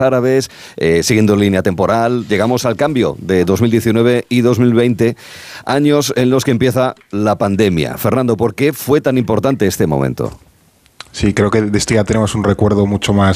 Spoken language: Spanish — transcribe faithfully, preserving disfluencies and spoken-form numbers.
árabes, eh, siguiendo línea temporal, llegamos al cambio de dos mil diecinueve y dos mil veinte, años en los que empieza la pandemia. Fernando, ¿por qué fue tan importante este momento? Sí, creo que de este ya tenemos un recuerdo mucho más